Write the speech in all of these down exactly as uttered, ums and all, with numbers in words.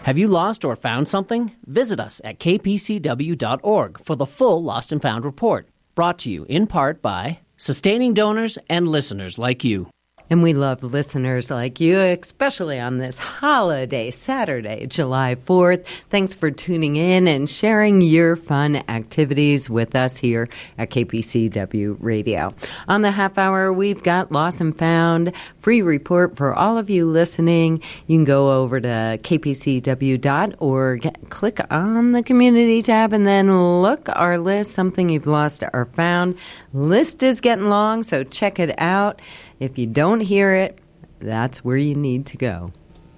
Have you lost or found something? Visit us at k p c w dot org for the full Lost and Found report, brought to you in part by sustaining donors and listeners like you. And we love listeners like you, especially on this holiday, Saturday, July fourth. Thanks for tuning in and sharing your fun activities with us here at K P C W Radio. On the half hour, we've got Lost and Found, free report for all of you listening. You can go over to k p c w dot org, click on the community tab, and then look our list, something you've lost or found. List is getting long, so check it out. If you don't hear it, that's where you need to go.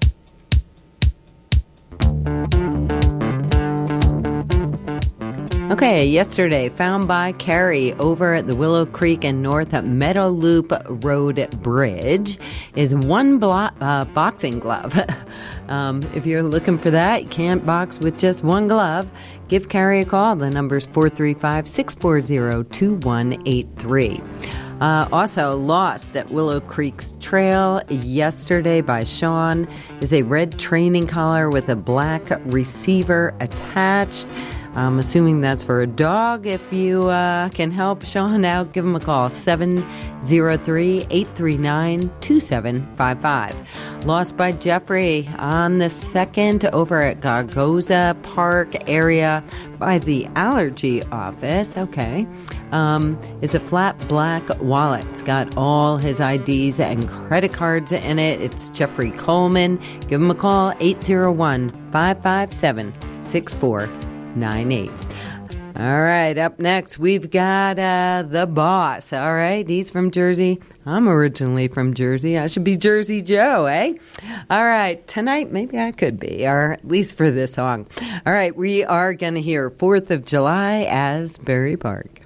Okay, yesterday, found by Carrie over at the Willow Creek and North Meadow Loop Road Bridge is one blo- uh, boxing glove. um, if you're looking for that, you can't box with just one glove. Give Carrie a call. The number's four three five, six four zero, two one eight three. Uh, also, lost at Willow Creek's Trail yesterday by Sean is a red training collar with a black receiver attached. I'm assuming that's for a dog. If you uh, can help Sean out, give him a call, seven zero three, eight three nine, two seven five five. Lost by Jeffrey on the second over at Gargoza Park area by the allergy office. Okay. Um, is a flat black wallet. It's got all his I Ds and credit cards in it. It's Jeffrey Coleman. Give him a call, eight zero one, five five seven, six four nine eight. All right, up next, we've got uh, The Boss. All right, he's from Jersey. I'm originally from Jersey. I should be Jersey Joe, eh? All right, tonight, maybe I could be, or at least for this song. All right, we are going to hear fourth of July, Asbury Park.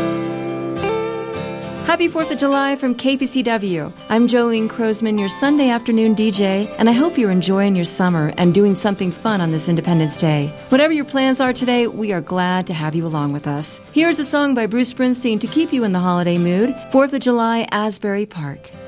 Happy fourth of July from K P C W. I'm Jolene Crosman, your Sunday afternoon D J, and I hope you're enjoying your summer and doing something fun on this Independence Day. Whatever your plans are today, we are glad to have you along with us. Here's a song by Bruce Springsteen to keep you in the holiday mood, fourth of July, Asbury Park.